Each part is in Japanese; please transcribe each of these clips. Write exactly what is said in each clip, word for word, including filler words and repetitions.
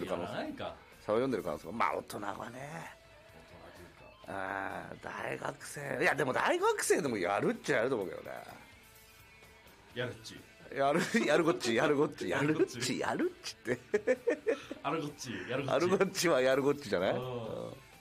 可能性、 やらないか、 差を読んでる可能性が、まあ大人はね、 大人というか、 あ大学生、いやでも大学生でもやるっちゃやると思うけどね。 やるっちやるやるこっちやるこっちやるっちやるっちってあるこっちやるこっちあるこっちはやるこっちじゃない。うん、 ね、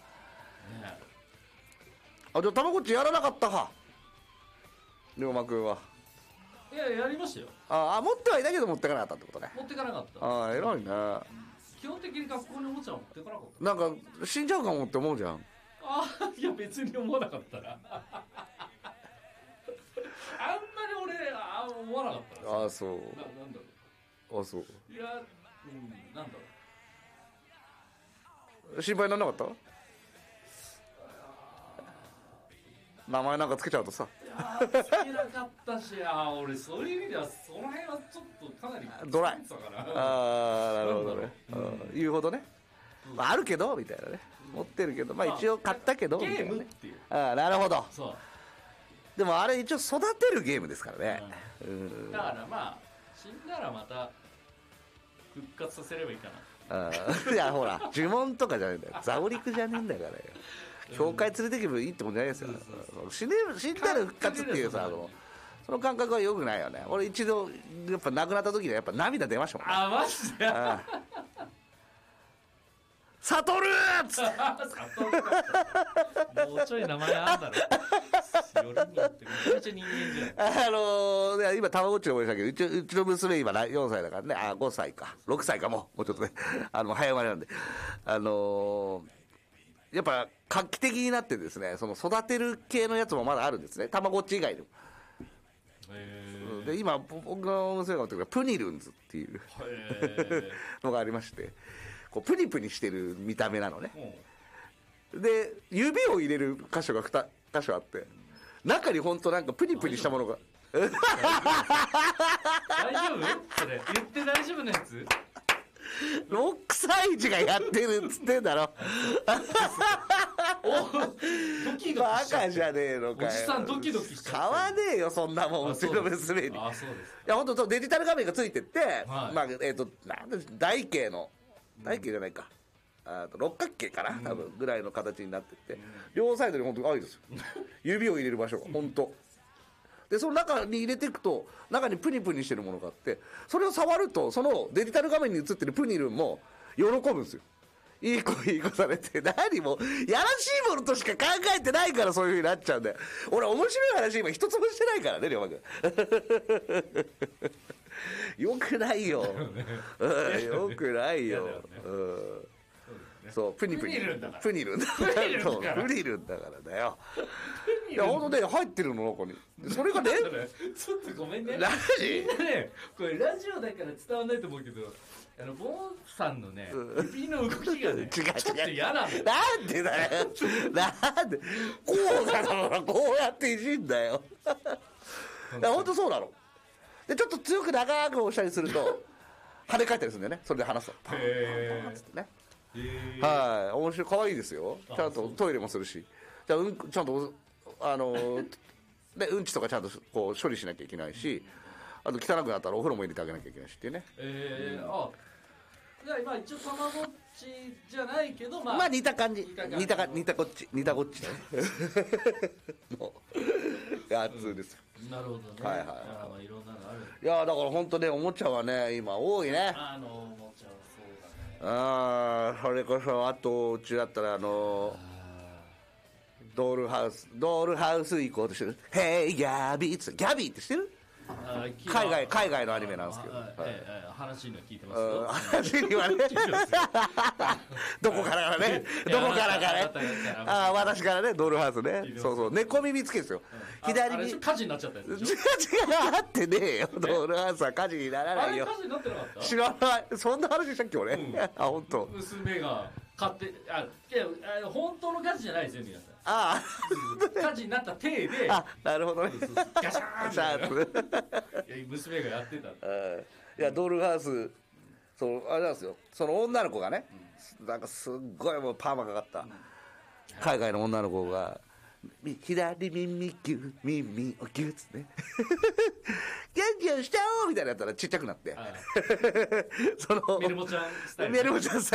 あ、じゃあたまごっちやらなかったか、龍馬くんは。 いややりましたよ。 ああ、持ってはいたけど持ってかなかったってことね。 持ってかなかった。 ああ、偉いね。 基本的に学校におもちゃは持ってかなかった。 なんか死んじゃうかもって思うじゃん。 ああ、いや別に思わなかったなあんまり俺あ思わなかったな。 ああ、そう。 ななんだろああ、そう。 う、いや、うん、なんだろ心配にならなかった？名前なんかつけちゃうとさ。 う、いやつけなかったし、あ俺そういう意味ではその辺はちょっとかなりドライ。 かな。 ああ、なるほどね。うん、言うほどね。まあ、あるけどみたいなね、持ってるけど、まあ一応買ったけどみたいな、ね、 ゲームっていう。 ああ、なるほど。 そう。 でもあれ一応育てるゲームですからね。うん、 だからまあ死んだらまた復活させればいいかあな。 いやほら呪文とかじゃねえんだよ、ザオリクじゃねえんだからよ。教会連れてけばいいってもんじゃないですよ。死ね死んだら復活っていうさ、あのその感覚は良くないよね。俺一度やっぱ亡くなった時にはやっぱ涙出ましたもんね。 あマジで。 あサトルーっつってもうちょい名前あんだろ。よりによってめちゃめちゃ人間じゃん。 あのー、今たまごっちの思いましたけど、うちうちの娘今よんさいだからね、あごさいかろくさいかももうちょっとね、あの早生まれなんで、あのー、やっぱ画期的になってですね、その育てる系のやつもまだあるんですね、たまごっち以外でも。 へで今僕の娘が持ってるプニルンズっていうのがありまして、こうプニプニしてる見た目なのね。で指を入れる箇所がに箇所あって、中に本当なんかプニプニしたものが大丈夫それ言って大丈夫なやつ。 ろくさい児がやってるっつってんだろおドキドキバしちゃってカじゃねえのかよ。 おじさんドキドキしちゃって買わねえよそんなもん、うちの娘に。 あそうです。 いや本当デジタル画面がついてって、 はい、 まあえっ、ー、となんで台形の台形じゃないか、あと六角形かな、多分ぐらいの形になってって、うん、両サイドに本当にあいですよ指を入れる場所が本当で、その中に入れていくと中にプニプニしてるものがあって、それを触るとそのデジタル画面に映ってるプニルンも喜ぶんですよ。いい子いい子されて、何もやらしいものとしか考えてないからそういう風になっちゃうんだよ。俺面白い話今一つもしてないからね、龍馬君よくないよ、うん、よくないよ、うんそうプニプニプニルンだからプニルンだからプニルンだからだよ。いや本当ね入ってるの中にそれがねちょっとごめんね、 ラジみんなねこれラジオだから伝わんないと思うけど、あのボンさんのね指の動きがね違うちょっと嫌なの。 なんでだよなんでこうだからこうやっていじんだよいや本当そうなので、ちょっと強く長く押したりすると跳ね返ったりするんだよね。それで離すとパーンパーンパーンつってね。はい、面白い、可愛いですよ。ちゃんとトイレもするし、じゃあ、うん、ちゃんとあのでうんちとかちゃんとこう処理しなきゃいけないし、あと汚くなったらお風呂も入れてあげなきゃいけないしっていうね。 えー、あじゃあ今一応たまごっちじゃないけど、まあ、 まあ似た感じ、似たか似たこっち似たこっちねのやつですよ。 なるほどね。 はいはい、 あまあいろんなのある。 いやだから本当ねおもちゃはね今多いね。 あのおもちゃはそうだね。 ああそれこそあとうちだったらあのドールハウスドールハウス行こうとしてる。ヘイギャビーってギャビーって知ってる？海外海外のアニメなんですけど、はいはい、話には聞いてますよ。 話にはねどこからかねどこからかねああ私からねドールハウスねそうそう猫耳つけですよ、 うん、左耳火事になっちゃったやつでしょ。 違うあってねえよドールハウスは火事にならないよ。 あれ火事になってなかった？知らないそんな話したっけ俺、うん、あ本当娘が買ってあいや本当の火事じゃないですよ皆さん。 ああ火事になった体であなるほどねガシャーンいや娘がやってた。 いやドールハウスそうあれなんですよ、その女の子がね、うん、なんかすっごいもうパーマかかった、うん、海外の女の子が左耳ギュ耳をギュッつってねギャンギャンしちゃおうみたいなやったらちっちゃくなって、はい、そのメルモちゃんスタイルメルモちゃんスタイル